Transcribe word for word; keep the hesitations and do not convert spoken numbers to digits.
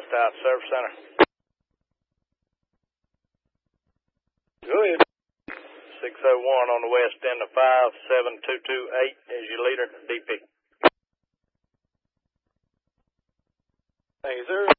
out Service Center. Go ahead. six oh one on the west end of five seven two two eight is your leader, D P. Thank you, sir.